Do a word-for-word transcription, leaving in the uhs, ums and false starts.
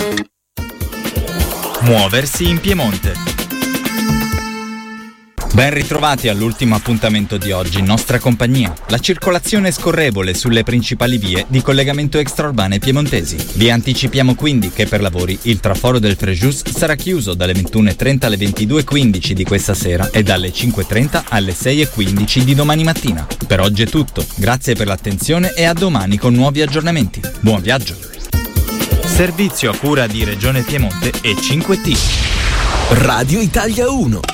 Muoversi in Piemonte. Ben ritrovati all'ultimo appuntamento di oggi in nostra compagnia. La circolazione è scorrevole sulle principali vie di collegamento extraurbane piemontesi. Vi anticipiamo quindi che per lavori il traforo del Frejus sarà chiuso dalle ventuno e trenta alle ventidue e quindici di questa sera e dalle cinque e trenta alle sei e quindici di domani mattina. Per oggi è tutto, grazie per l'attenzione e a domani con nuovi aggiornamenti. Buon viaggio! Servizio a cura di Regione Piemonte e cinque T. Radio Italia uno.